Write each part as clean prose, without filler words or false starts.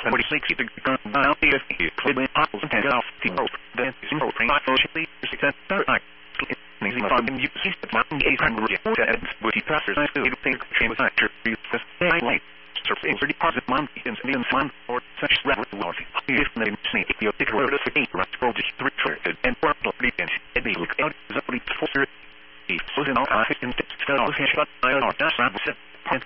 46 the current now if you play with apples and off the rope, then simple thing I socially success I easy from you see the mountain a hundred and with the passers I feel think was actor you just I like surfing pretty positive mountains in sun or such rather large if they see if you take a word of the eight right scroll just three and work and it be look out is up for so in all I can still shut I are just around and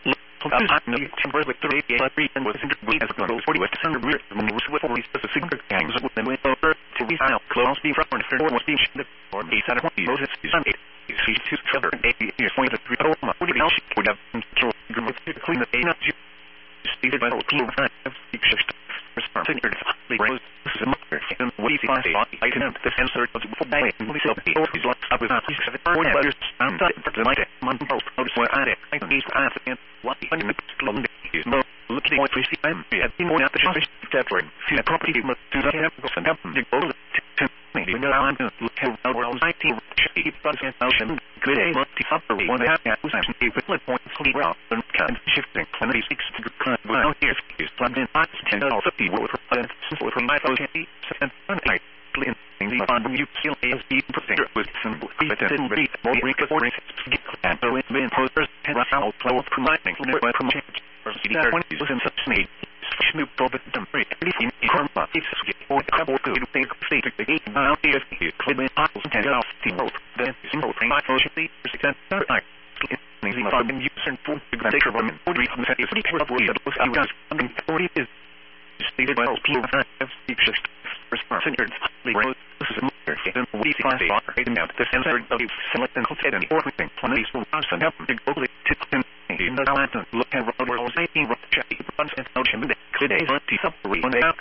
I'm no temporary with 3 and was as a goal 40 West 100 rear from the with 40 specific gangs with them went over to be out close be front and third was being shipped or a set of Moses is on it she's too clever 8 years point of 3 what else would have control to clean the not you stated by the clean of shift response here the rose is a mother and what is I can have the answer of the day and we shall be always locked up with not 7 letters and for the night month both notice what I need to ask and what when the long is no looking at 3 cm at the more at the shop stepward see the property must do that have to send up the goal to maybe no I'm going to look at around 19 ocean good day multi upper one that has a point fully round and kind shifting 26 to cut well here is plugged in 10 or 50 will for my okay and I clean the on you feel as deep procedure with some didn't read more recording and so it's been posters and out flow of combining from change or see that when is in such need Snoop Dogg the free anything karma it's or the couple to think state the gate now if you claim it and off the road then simple thing I socially success I easy from user for the take of women or from the free of the was I was something 40 is stated by people have speeches response in the road this is a mother and we find out the center of the select and consider and everything from these will pass and happen to go to in the mountain look at road world 18 road check runs and ocean the days on the subway when they have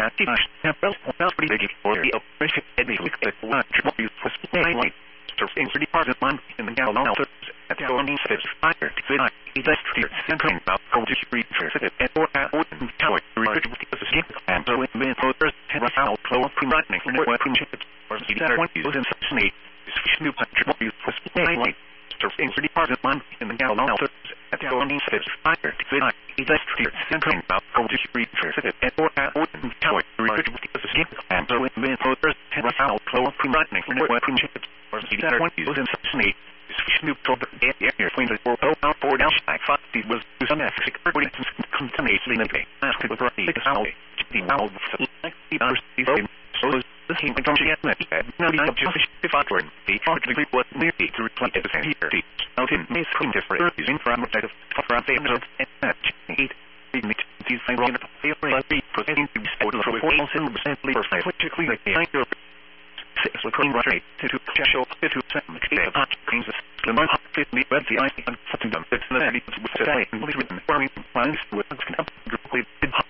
well pretty big for the operation every week at one triple you for light surfing pretty part of one in the gallon at the only steps fire to good it does clear centering about cold to free traffic and or tower research with the skip and so it been posters and out flow of running and what from chips or see that one is in such need is Snoop triple you for light surfing pretty part of one in the gallon at the only steps fire to good it does clear centering about cold to free traffic and or tower research with the skip and so it been posters and out flow of running and what from chips or see that one is in such need Snoop Dogg airplane for for down back 50 was some African contamination in the day after the right out the now like the so the team from the now the just if I turn the hard degree was near to replace the here out in May spring different is in from the from famous and 8 these things on the favorite presenting to sport for all simply for politically like the six with clean rate to show to some extent things the more fit me but the I and something done it's the with today and written warming plans with